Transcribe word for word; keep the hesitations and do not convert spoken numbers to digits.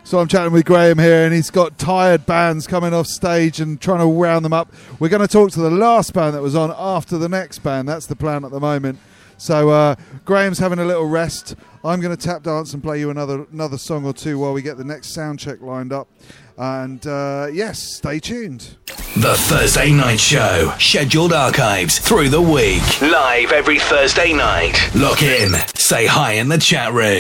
So I'm chatting with Graham here, and he's got tired bands coming off stage and trying to round them up. We're going to talk to the last band that was on after the next band. That's the plan at the moment. So uh, Graham's having a little rest. I'm going to tap dance and play you another another song or two while we get the next sound check lined up. And uh, yes, stay tuned. The Thursday Night Show. Scheduled archives through the week. Live every Thursday night. Lock in. Say hi in the chat room.